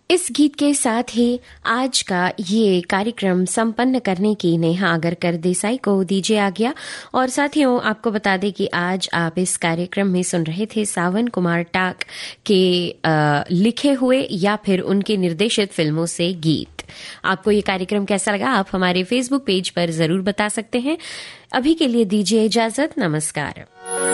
इस गीत के साथ ही आज का ये कार्यक्रम संपन्न करने की नेहा आगरकर देसाई को दीजिए आज्ञा। और साथियों, आपको बता दें कि आज आप इस कार्यक्रम में सुन रहे थे सावन कुमार टाक के लिखे हुए या फिर उनके निर्देशित फिल्मों से गीत। आपको ये कार्यक्रम कैसा लगा, आप हमारे फेसबुक पेज पर जरूर बता सकते हैं। अभी के लिए दीजिए इजाजत, नमस्कार।